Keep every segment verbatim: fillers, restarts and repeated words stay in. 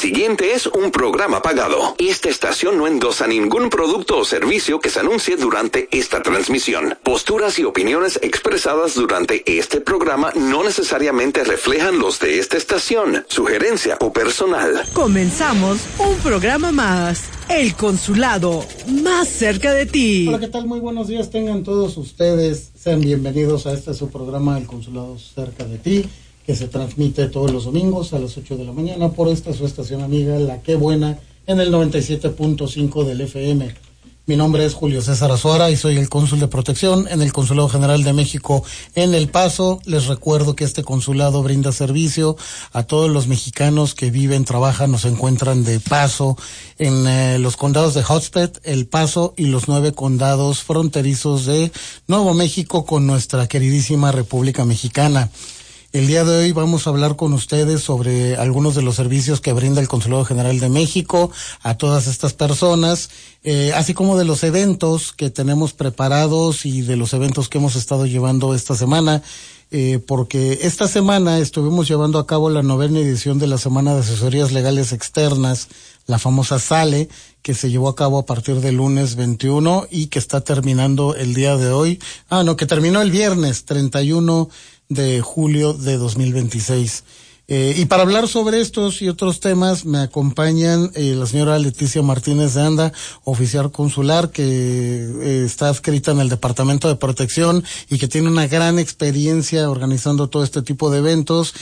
siguiente es un programa pagado. Esta estación no endosa ningún producto o servicio que se anuncie durante esta transmisión. Posturas y opiniones expresadas durante este programa no necesariamente reflejan los de esta estación, sugerencia o personal. Comenzamos un programa más. El Consulado, más cerca de ti. Hola, ¿qué tal? Muy buenos días tengan todos ustedes. Sean bienvenidos a este su programa, El Consulado cerca de ti, que se transmite todos los domingos a las ocho de la mañana por esta su estación amiga, La Qué Buena, en el noventa y siete punto cinco del F M. Mi nombre es Julio César Azuara y soy el cónsul de protección en el Consulado General de México en El Paso. Les recuerdo que este consulado brinda servicio a todos los mexicanos que viven, trabajan o se encuentran de paso en eh, los condados de Hudspeth, El Paso y los nueve condados fronterizos de Nuevo México con nuestra queridísima República Mexicana. El día de hoy vamos a hablar con ustedes sobre algunos de los servicios que brinda el Consulado General de México a todas estas personas, eh, así como de los eventos que tenemos preparados y de los eventos que hemos estado llevando esta semana, eh, porque esta semana estuvimos llevando a cabo la novena edición de la Semana de Asesorías Legales Externas, la famosa SALE, que se llevó a cabo a partir del lunes veintiuno y que está terminando el día de hoy. Ah, no, que terminó el viernes treinta y uno de julio de dos mil veintiséis. Eh, y para hablar sobre estos y otros temas me acompañan eh, la señora Leticia Martínez de Anda, oficial consular que eh, está adscrita en el Departamento de Protección y que tiene una gran experiencia organizando todo este tipo de eventos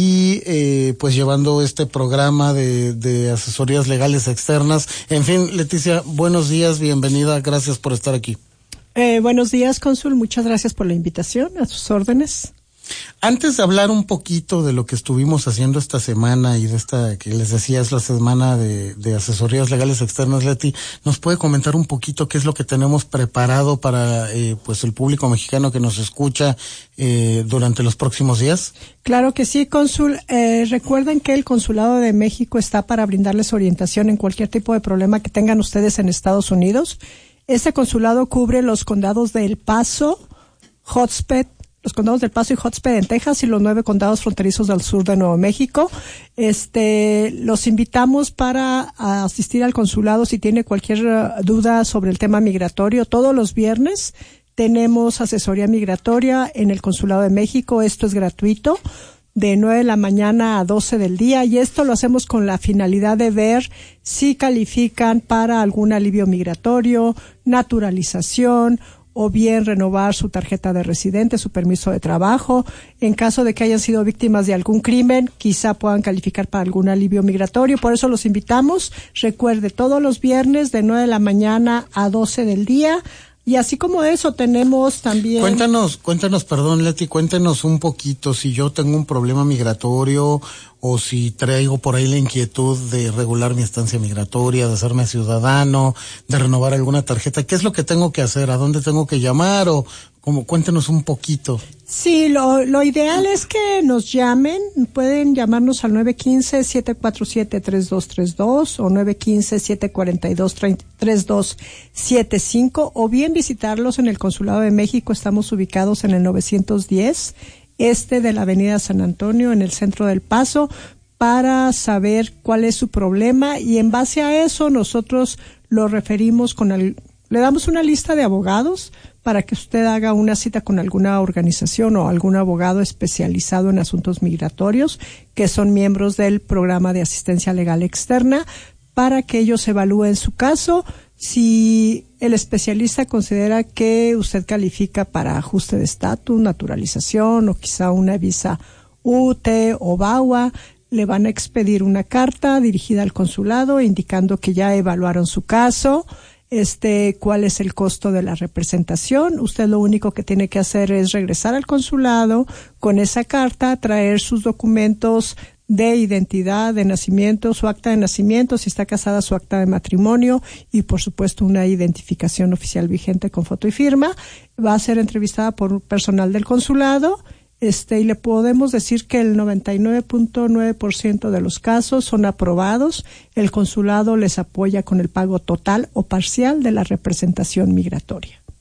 y eh, pues llevando este programa de, de asesorías legales externas. En fin, Leticia, buenos días, bienvenida, gracias por estar aquí. Eh, buenos días, cónsul, muchas gracias por la invitación, a sus órdenes. Antes de hablar un poquito de lo que estuvimos haciendo esta semana y de esta que les decía es la semana de, de asesorías legales externas, Leti, ¿nos puede comentar un poquito qué es lo que tenemos preparado para eh, pues el público mexicano que nos escucha eh, durante los próximos días? Claro que sí, cónsul. Eh, recuerden que el Consulado de México está para brindarles orientación en cualquier tipo de problema que tengan ustedes en Estados Unidos. Este consulado cubre los condados de El Paso, Hudspeth, los condados del Paso y Hudspeth en Texas y los nueve condados fronterizos del sur de Nuevo México. Este, los invitamos para asistir al consulado si tiene cualquier uh, duda sobre el tema migratorio. Todos los viernes tenemos asesoría migratoria en el Consulado de México. Esto es gratuito, de nueve de la mañana a doce del día, y esto lo hacemos con la finalidad de ver si califican para algún alivio migratorio, naturalización, o bien renovar su tarjeta de residente, su permiso de trabajo. En caso de que hayan sido víctimas de algún crimen, quizá puedan calificar para algún alivio migratorio. Por eso los invitamos. Recuerde, todos los viernes de nueve de la mañana a doce del día. Y así como eso, tenemos también... Cuéntanos, cuéntanos, perdón, Leti, cuéntanos un poquito si yo tengo un problema migratorio o si traigo por ahí la inquietud de regular mi estancia migratoria, de hacerme ciudadano, de renovar alguna tarjeta. ¿Qué es lo que tengo que hacer? ¿A dónde tengo que llamar? O como cuéntenos un poquito. Sí, lo, lo ideal es que nos llamen. Pueden llamarnos al nueve uno cinco, siete cuatro siete, tres dos tres dos o nueve uno cinco, siete cuatro dos, tres dos siete cinco, o bien visitarlos en el Consulado de México. Estamos ubicados en el novecientos diez este de la Avenida San Antonio, en el centro del Paso, para saber cuál es su problema, y en base a eso nosotros lo referimos con el, le damos una lista de abogados para que usted haga una cita con alguna organización o algún abogado especializado en asuntos migratorios que son miembros del programa de asistencia legal externa, para que ellos evalúen su caso. Si el especialista considera que usted califica para ajuste de estatus, naturalización o quizá una visa U T o V A W A, le van a expedir una carta dirigida al consulado indicando que ya evaluaron su caso, este, cuál es el costo de la representación. Usted lo único que tiene que hacer es regresar al consulado con esa carta, traer sus documentos de identidad, de nacimiento, su acta de nacimiento, si está casada, su acta de matrimonio y, por supuesto, una identificación oficial vigente con foto y firma. Va a ser entrevistada por personal del consulado, este, y le podemos decir que el noventa y nueve punto nueve por ciento de los casos son aprobados. El consulado les apoya con el pago total o parcial de la representación migratoria.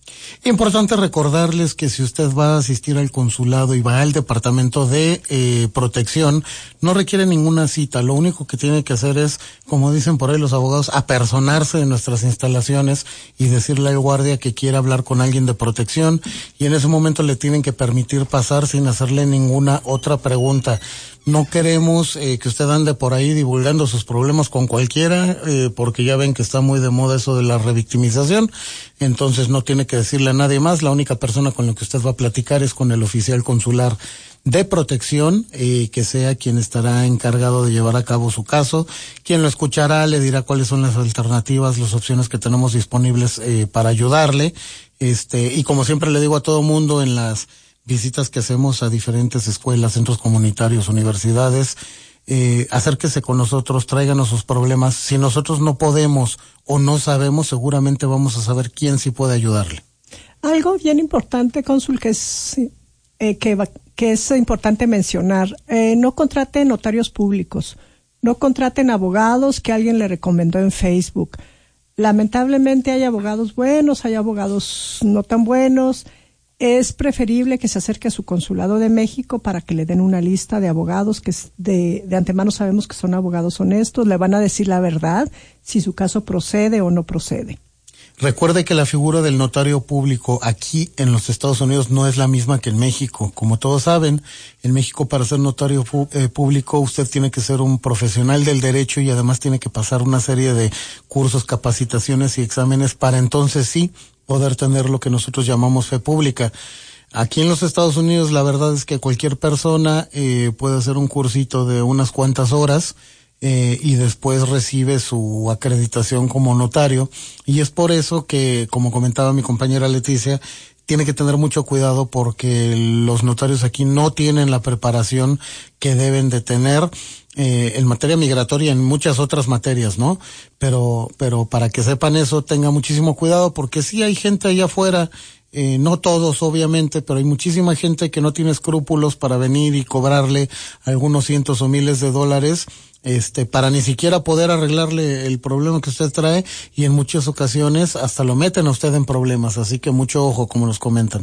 Importante recordarles que si usted va a asistir al consulado y va al departamento de eh, protección, no requiere ninguna cita. Lo único que tiene que hacer es, como dicen por ahí los abogados, apersonarse en nuestras instalaciones y decirle al guardia que quiere hablar con alguien de protección, y en ese momento le tienen que permitir pasar sin hacerle ninguna otra pregunta. No queremos eh, que usted ande por ahí divulgando sus problemas con cualquiera, eh, porque ya ven que está muy de moda eso de la revictimización. Entonces no tiene que decirle a nadie más. La única persona con la que usted va a platicar es con el oficial consular de protección, eh, que sea quien estará encargado de llevar a cabo su caso. Quien lo escuchará le dirá cuáles son las alternativas, las opciones que tenemos disponibles eh, para ayudarle. Este, y como siempre le digo a todo mundo en las visitas que hacemos a diferentes escuelas, centros comunitarios, universidades, eh, acérquese con nosotros, tráiganos sus problemas. Si nosotros no podemos o no sabemos, seguramente vamos a saber quién sí puede ayudarle. Algo bien importante, cónsul, que es eh, que, que es importante mencionar, eh, no contraten notarios públicos, no contraten abogados que alguien le recomendó en Facebook. Lamentablemente hay abogados buenos, hay abogados no tan buenos. Es preferible que se acerque a su consulado de México para que le den una lista de abogados que de, de antemano sabemos que son abogados honestos, le van a decir la verdad si su caso procede o no procede. Recuerde que la figura del notario público aquí en los Estados Unidos no es la misma que en México. Como todos saben, en México para ser notario pu- eh, público usted tiene que ser un profesional del derecho y además tiene que pasar una serie de cursos, capacitaciones y exámenes para entonces sí poder tener lo que nosotros llamamos fe pública. Aquí en los Estados Unidos la verdad es que cualquier persona eh, puede hacer un cursito de unas cuantas horas eh, y después recibe su acreditación como notario, y es por eso que, como comentaba mi compañera Leticia, tiene que tener mucho cuidado porque los notarios aquí no tienen la preparación que deben de tener eh, en materia migratoria y en muchas otras materias, ¿no? Pero, pero para que sepan eso, tenga muchísimo cuidado porque sí hay gente allá afuera, eh, no todos obviamente, pero hay muchísima gente que no tiene escrúpulos para venir y cobrarle algunos cientos o miles de dólares este, para ni siquiera poder arreglarle el problema que usted trae, y en muchas ocasiones hasta lo meten a usted en problemas, así que mucho ojo, como nos comentan.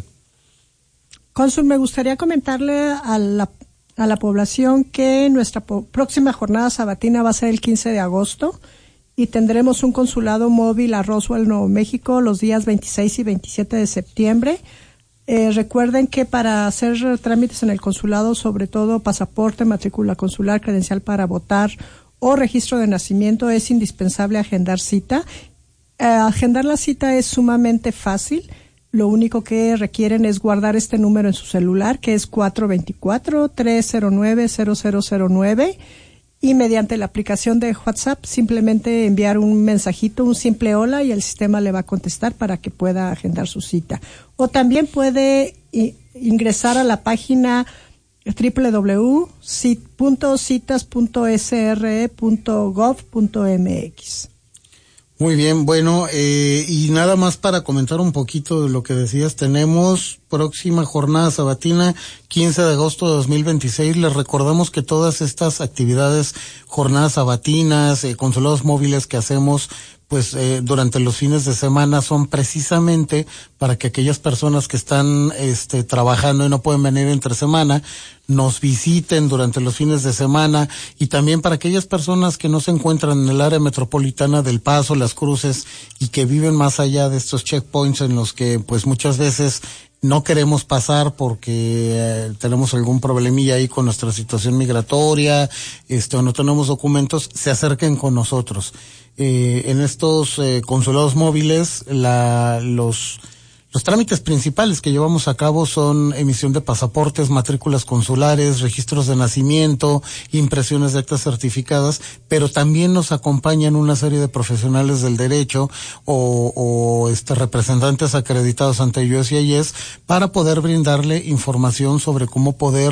Cónsul, me gustaría comentarle a la, a la población que nuestra po- próxima jornada sabatina va a ser el quince de agosto y tendremos un consulado móvil a Roswell, Nuevo México, los días veintiséis y veintisiete de septiembre. Eh, recuerden que para hacer trámites en el consulado, sobre todo pasaporte, matrícula consular, credencial para votar o registro de nacimiento, es indispensable agendar cita. Eh, agendar la cita es sumamente fácil. Lo único que requieren es guardar este número en su celular, que es cuatro dos cuatro, tres cero nueve, cero cero cero nueve, y mediante la aplicación de WhatsApp simplemente enviar un mensajito, un simple hola, y el sistema le va a contestar para que pueda agendar su cita. O también puede i- ingresar a la página doble u doble u doble u punto citas punto s r e punto gov punto m x. Muy bien, bueno, eh, y nada más para comentar un poquito de lo que decías, tenemos próxima jornada sabatina, quince de agosto de dos mil veintiséis. Les recordamos que todas estas actividades, jornadas sabatinas, eh, consulados móviles que hacemos, pues eh, durante los fines de semana, son precisamente para que aquellas personas que están este trabajando y no pueden venir entre semana nos visiten durante los fines de semana, y también para aquellas personas que no se encuentran en el área metropolitana del Paso, Las Cruces, y que viven más allá de estos checkpoints en los que pues muchas veces no queremos pasar porque eh, tenemos algún problemilla ahí con nuestra situación migratoria, este o no tenemos documentos, se acerquen con nosotros. Eh, en estos eh, consulados móviles, la, los, los trámites principales que llevamos a cabo son emisión de pasaportes, matrículas consulares, registros de nacimiento, impresiones de actas certificadas, pero también nos acompañan una serie de profesionales del derecho o, o este representantes acreditados ante U S C I S para poder brindarle información sobre cómo poder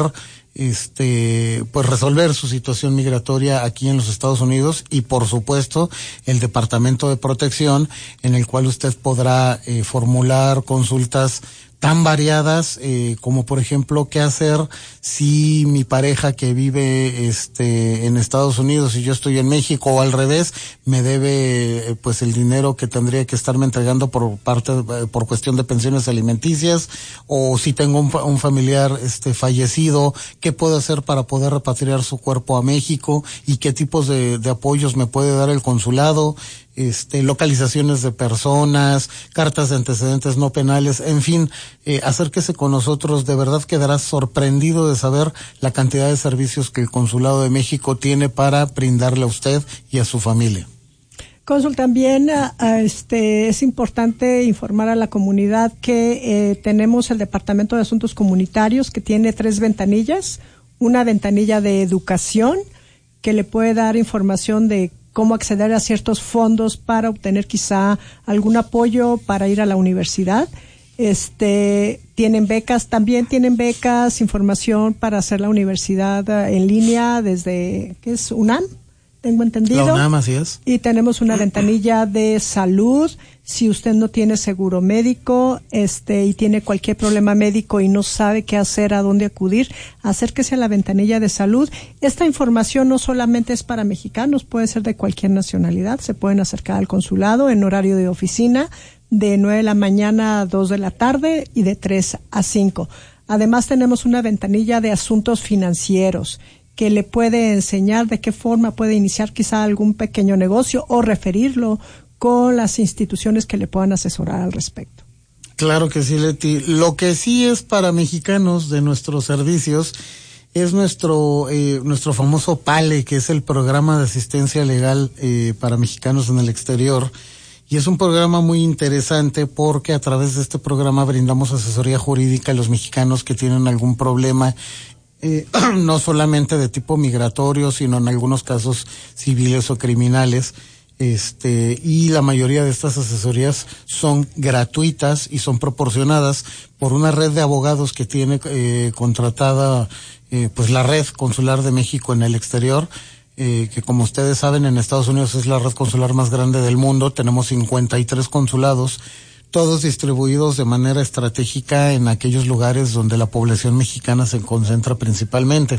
este pues resolver su situación migratoria aquí en los Estados Unidos, y por supuesto el Departamento de Protección, en el cual usted podrá eh, formular consultas tan variadas, eh, como por ejemplo, qué hacer si mi pareja que vive este en Estados Unidos y yo estoy en México, o al revés, me debe eh, pues el dinero que tendría que estarme entregando por parte, eh, por cuestión de pensiones alimenticias, o si tengo un, un familiar este fallecido, qué puedo hacer para poder repatriar su cuerpo a México y qué tipos de, de apoyos me puede dar el consulado, este, localizaciones de personas, cartas de antecedentes no penales, en fin, eh, acérquese con nosotros, de verdad quedará sorprendido de saber la cantidad de servicios que el Consulado de México tiene para brindarle a usted y a su familia. Cónsul, también a, a este, es importante informar a la comunidad que eh, tenemos el Departamento de Asuntos Comunitarios, que tiene tres ventanillas, una ventanilla de educación que le puede dar información de cómo acceder a ciertos fondos para obtener quizá algún apoyo para ir a la universidad. Este, tienen becas, también tienen becas, información para hacer la universidad en línea desde, ¿qué es? UNAM, tengo entendido. La UNAM, así es. Y tenemos una ventanilla de salud. Si usted no tiene seguro médico, este, y tiene cualquier problema médico y no sabe qué hacer, a dónde acudir, acérquese a la ventanilla de salud. Esta información no solamente es para mexicanos, puede ser de cualquier nacionalidad. Se pueden acercar al consulado en horario de oficina, de nueve de la mañana a dos de la tarde y de tres a cinco. Además, tenemos una ventanilla de asuntos financieros que le puede enseñar de qué forma puede iniciar quizá algún pequeño negocio o referirlo con las instituciones que le puedan asesorar al respecto. Claro que sí, Leti. Lo que sí es para mexicanos de nuestros servicios es nuestro eh, nuestro famoso PALE, que es el Programa de Asistencia Legal eh, para Mexicanos en el Exterior. Y es un programa muy interesante porque a través de este programa brindamos asesoría jurídica a los mexicanos que tienen algún problema, eh, no solamente de tipo migratorio, sino en algunos casos civiles o criminales. Este, y la mayoría de estas asesorías son gratuitas y son proporcionadas por una red de abogados que tiene eh, contratada eh, pues la Red Consular de México en el Exterior. Eh, que como ustedes saben, en Estados Unidos es la red consular más grande del mundo. Tenemos cincuenta y tres consulados, todos distribuidos de manera estratégica en aquellos lugares donde la población mexicana se concentra principalmente.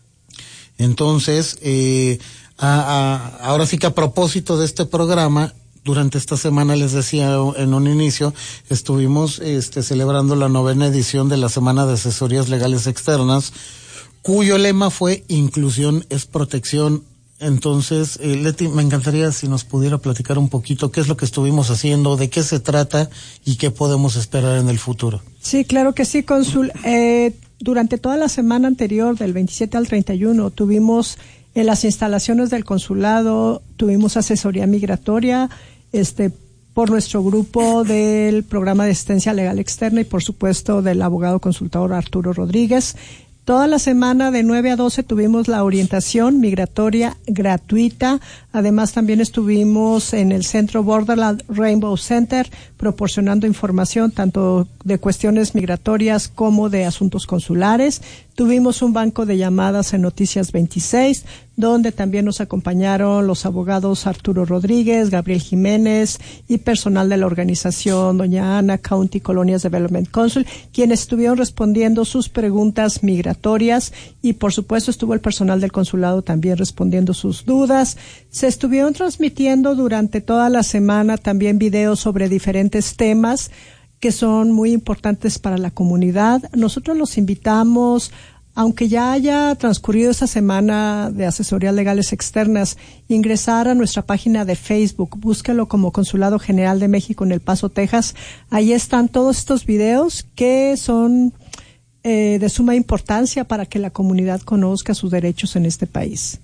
Entonces, eh, a, a, ahora sí que a propósito de este programa, durante esta semana, les decía en un inicio, estuvimos este, celebrando la novena edición de la Semana de Asesorías Legales Externas, cuyo lema fue Inclusión es Protección. Entonces, eh, Leti, me encantaría si nos pudiera platicar un poquito qué es lo que estuvimos haciendo, de qué se trata y qué podemos esperar en el futuro. Sí, claro que sí, cónsul. Eh, durante toda la semana anterior, del veintisiete al treinta y uno, tuvimos en las instalaciones del consulado, tuvimos asesoría migratoria, este, por nuestro grupo del Programa de Asistencia Legal Externa y, por supuesto, del abogado consultor Arturo Rodríguez. Toda la semana de nueve a doce tuvimos la orientación migratoria gratuita. Además, también estuvimos en el Centro Borderland Rainbow Center proporcionando información tanto de cuestiones migratorias como de asuntos consulares. Tuvimos un banco de llamadas en Noticias veintiséis, donde también nos acompañaron los abogados Arturo Rodríguez, Gabriel Jiménez y personal de la organización Doña Ana County Colonias Development Council, quienes estuvieron respondiendo sus preguntas migratorias, y por supuesto estuvo el personal del consulado también respondiendo sus dudas. Se estuvieron transmitiendo durante toda la semana también videos sobre diferentes temas que son muy importantes para la comunidad. Nosotros los invitamos, aunque ya haya transcurrido esta semana de asesorías legales externas, ingresar a nuestra página de Facebook, búsquelo como Consulado General de México en El Paso, Texas. Ahí están todos estos videos que son eh, de suma importancia para que la comunidad conozca sus derechos en este país.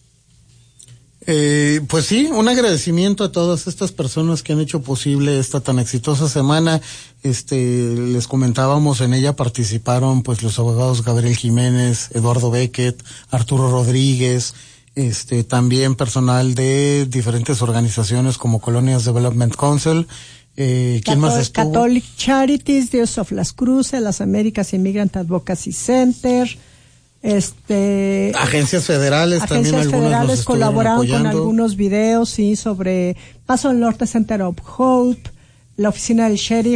Eh, pues sí, un agradecimiento a todas estas personas que han hecho posible esta tan exitosa semana. Este, les comentábamos, en ella participaron pues los abogados Gabriel Jiménez, Eduardo Beckett, Arturo Rodríguez, este, también personal de diferentes organizaciones como Colonias Development Council. Eh, ¿quién Catol- más estuvo? Catholic Charities, Dios of las Cruces, las Américas Immigrant Advocacy Center. Este, agencias federales agencias también, algunas federales nos colaboraron con apoyando. algunos videos, sí, sobre Paso del Norte Center of Hope, la oficina del sheriff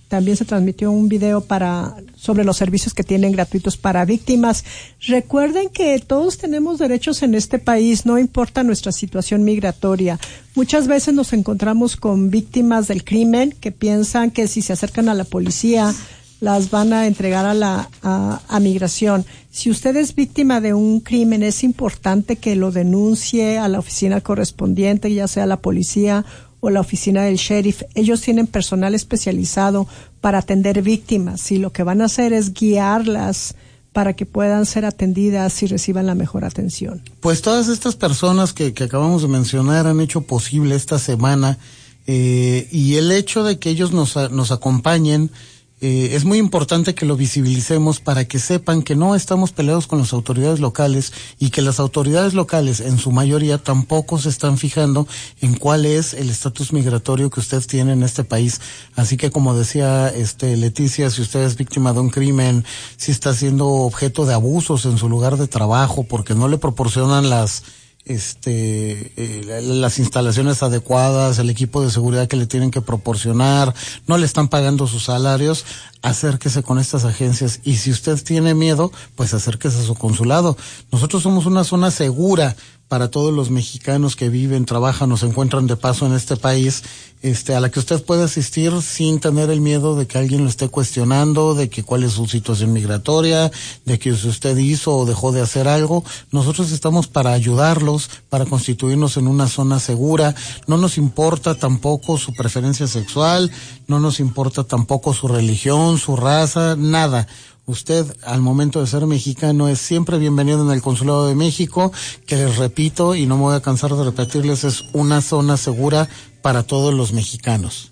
también se transmitió un video para sobre los servicios que tienen gratuitos para víctimas. Recuerden que todos tenemos derechos en este país, no importa nuestra situación migratoria. Muchas veces nos encontramos con víctimas del crimen que piensan que si se acercan a la policía las van a entregar a la a, a migración. Si usted es víctima de un crimen, es importante que lo denuncie a la oficina correspondiente, ya sea la policía o la oficina del sheriff. Ellos tienen personal especializado para atender víctimas y lo que van a hacer es guiarlas para que puedan ser atendidas y reciban la mejor atención. Pues todas estas personas que, que acabamos de mencionar han hecho posible esta semana eh, y el hecho de que ellos nos, nos acompañen Eh, es muy importante que lo visibilicemos para que sepan que no estamos peleados con las autoridades locales y que las autoridades locales en su mayoría tampoco se están fijando en cuál es el estatus migratorio que usted tiene en este país. Así que, como decía este Leticia, si usted es víctima de un crimen, si está siendo objeto de abusos en su lugar de trabajo porque no le proporcionan las este eh, las instalaciones adecuadas, el equipo de seguridad que le tienen que proporcionar, no le están pagando sus salarios, acérquese con estas agencias. Y si usted tiene miedo, pues acérquese a su consulado. Nosotros somos una zona segura para todos los mexicanos que viven, trabajan o se encuentran de paso en este país, este, a la que usted puede asistir sin tener el miedo de que alguien lo esté cuestionando, de que cuál es su situación migratoria, de que si usted hizo o dejó de hacer algo. Nosotros estamos para ayudarlos, para constituirnos en una zona segura. No nos importa tampoco su preferencia sexual, no nos importa tampoco su religión, su raza, nada. Usted, al momento de ser mexicano, es siempre bienvenido en el Consulado de México, que les repito, y no me voy a cansar de repetirles, es una zona segura para todos los mexicanos.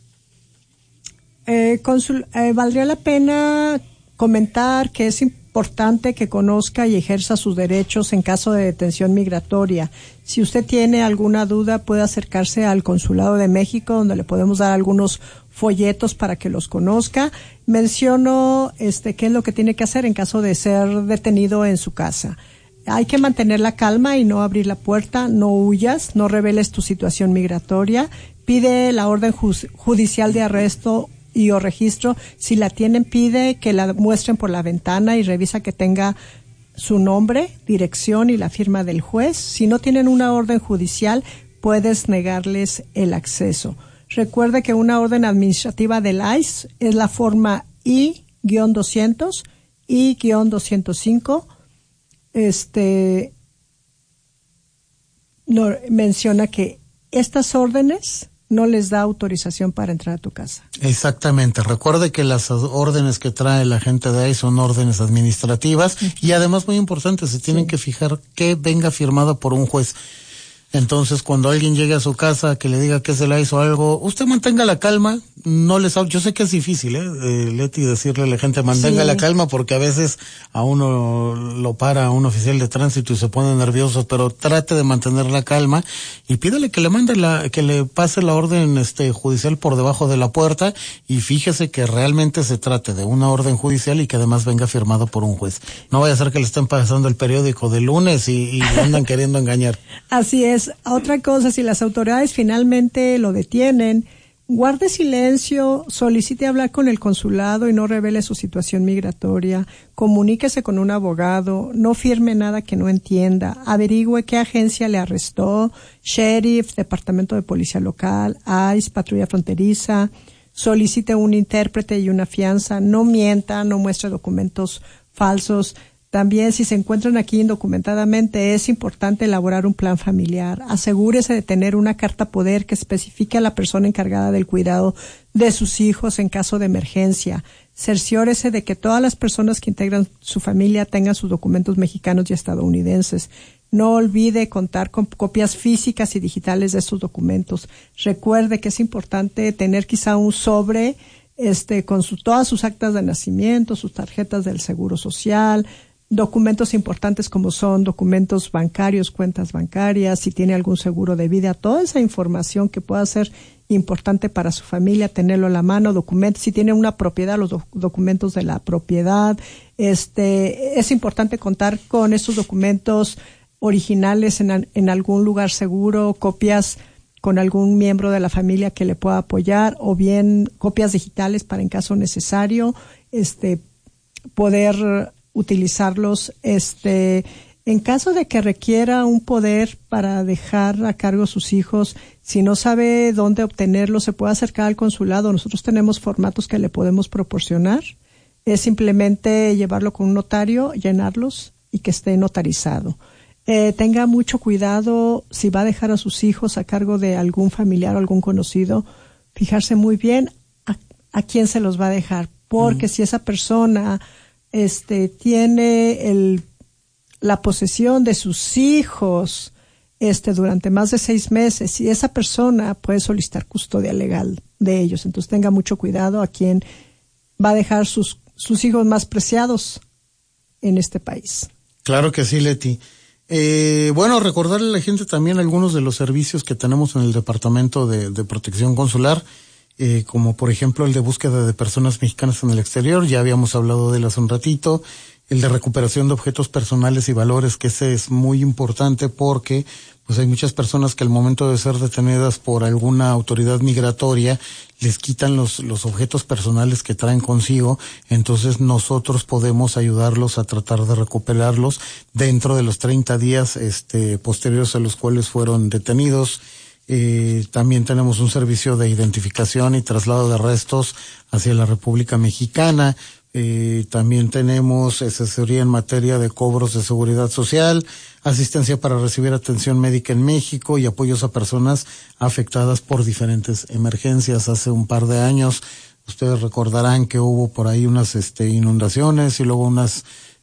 Eh, consul, eh, valdría la pena comentar que es importante que conozca y ejerza sus derechos en caso de detención migratoria. Si usted tiene alguna duda, puede acercarse al Consulado de México, donde le podemos dar algunos folletos para que los conozca. Menciono este qué es lo que tiene que hacer en caso de ser detenido en su casa. Hay que mantener la calma y no abrir la puerta, no huyas, no reveles tu situación migratoria, pide la orden ju- judicial de arresto y o registro. Si la tienen, pide que la muestren por la ventana y revisa que tenga su nombre, dirección y la firma del juez. Si no tienen una orden judicial, puedes negarles el acceso. Recuerde que una orden administrativa del I C E es la forma I doscientos, I doscientos cinco. Este no, menciona que estas órdenes no les da autorización para entrar a tu casa. Exactamente. Recuerde que las órdenes que trae la gente de ahí son órdenes administrativas uh-huh. y además muy importante, se tienen sí. que fijar que venga firmada por un juez. Entonces, cuando alguien llegue a su casa que le diga que se le hizo algo, usted mantenga la calma, no les yo sé que es difícil, ¿eh? eh Leti, decirle a la gente mantenga sí. la calma, porque a veces a uno lo para un oficial de tránsito y se pone nervioso, pero trate de mantener la calma y pídale que le mande la, que le pase la orden este judicial por debajo de la puerta y fíjese que realmente se trate de una orden judicial y que además venga firmado por un juez. No vaya a ser que le estén pasando el periódico de lunes y, y le andan queriendo engañar. Así es. Otra cosa, si las autoridades finalmente lo detienen, guarde silencio, solicite hablar con el consulado y no revele su situación migratoria, comuníquese con un abogado, no firme nada que no entienda, averigüe qué agencia le arrestó, sheriff, departamento de policía local, I C E, patrulla fronteriza, solicite un intérprete y una fianza, no mienta, no muestre documentos falsos. También, si se encuentran aquí indocumentadamente, es importante elaborar un plan familiar. Asegúrese de tener una carta poder que especifique a la persona encargada del cuidado de sus hijos en caso de emergencia. Cerciórese de que todas las personas que integran su familia tengan sus documentos mexicanos y estadounidenses. No olvide contar con copias físicas y digitales de estos documentos. Recuerde que es importante tener quizá un sobre este con su, todas sus actas de nacimiento, sus tarjetas del Seguro Social, documentos importantes como son documentos bancarios, cuentas bancarias, si tiene algún seguro de vida, toda esa información que pueda ser importante para su familia, tenerlo a la mano, documentos, si tiene una propiedad, los doc- documentos de la propiedad. Este, es importante contar con estos documentos originales en, en algún lugar seguro, copias con algún miembro de la familia que le pueda apoyar, o bien copias digitales para en caso necesario, este, poder utilizarlos, este, en caso de que requiera un poder para dejar a cargo a sus hijos, si no sabe dónde obtenerlo, se puede acercar al consulado. Nosotros tenemos formatos que le podemos proporcionar. Es simplemente llevarlo con un notario, llenarlos y que esté notarizado. Eh, tenga mucho cuidado si va a dejar a sus hijos a cargo de algún familiar o algún conocido, fijarse muy bien a, a quién se los va a dejar, porque uh-huh. si esa persona este tiene el la posesión de sus hijos este durante más de seis meses, y esa persona puede solicitar custodia legal de ellos. Entonces tenga mucho cuidado a quién va a dejar sus sus hijos más preciados en este país. Claro que sí, Leti. Eh, bueno, recordarle a la gente también algunos de los servicios que tenemos en el Departamento de, de Protección Consular, eh, como por ejemplo el de búsqueda de personas mexicanas en el exterior, ya habíamos hablado de él hace un ratito, el de recuperación de objetos personales y valores, que ese es muy importante porque pues hay muchas personas que al momento de ser detenidas por alguna autoridad migratoria les quitan los los objetos personales que traen consigo. Entonces nosotros podemos ayudarlos a tratar de recuperarlos dentro de los treinta días este posteriores a los cuales fueron detenidos. Eh, también tenemos un servicio de identificación y traslado de restos hacia la República Mexicana. Eh, también tenemos asesoría en materia de cobros de seguridad social, asistencia para recibir atención médica en México y apoyos a personas afectadas por diferentes emergencias. Hace un par de años, ustedes recordarán que hubo por ahí unas este, inundaciones y luego unas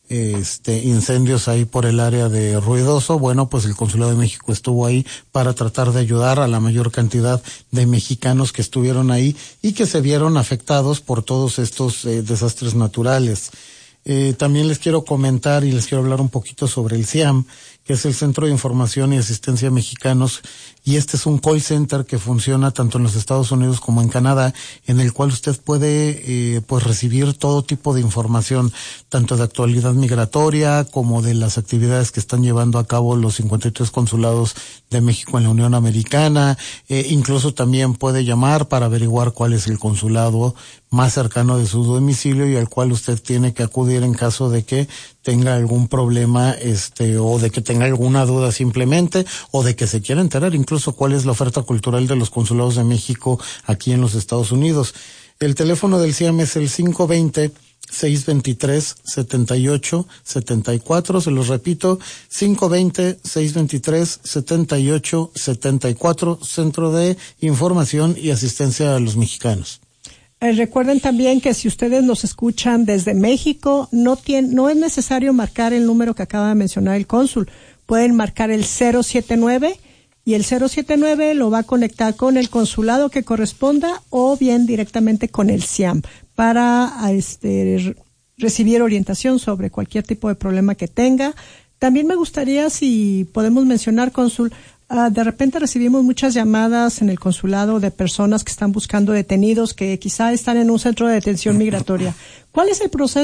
este incendios ahí por el área de Ruidoso. Bueno, pues el Consulado de México estuvo ahí para tratar de ayudar a la mayor cantidad de mexicanos que estuvieron ahí y que se vieron afectados por todos estos eh, desastres naturales. Eh, también les quiero comentar y les quiero hablar un poquito sobre el CIAM, que es el Centro de Información y Asistencia a Mexicanos, y este es un call center que funciona tanto en los Estados Unidos como en Canadá, en el cual usted puede eh, pues recibir todo tipo de información, tanto de actualidad migratoria como de las actividades que están llevando a cabo los cincuenta y tres consulados de México en la Unión Americana. Eh, incluso también puede llamar para averiguar cuál es el consulado más cercano de su domicilio y al cual usted tiene que acudir en caso de que tenga algún problema, este, o de que tenga alguna duda simplemente, o de que se quiera enterar incluso cuál es la oferta cultural de los consulados de México aquí en los Estados Unidos. El teléfono del CIAM es el cinco dos cero, seis dos tres, siete ocho siete cuatro, se los repito, cinco dos cero, seis dos tres, siete ocho siete cuatro, Centro de Información y Asistencia a los Mexicanos. Eh, recuerden también que si ustedes nos escuchan desde México, no tiene, no es necesario marcar el número que acaba de mencionar el cónsul. Pueden marcar el cero siete nueve y el cero siete nueve lo va a conectar con el consulado que corresponda o bien directamente con el CIAM para este, recibir orientación sobre cualquier tipo de problema que tenga. También me gustaría, si podemos mencionar, cónsul, Uh, de repente recibimos muchas llamadas en el consulado de personas que están buscando detenidos que quizá están en un centro de detención migratoria. ¿Cuál es el proceso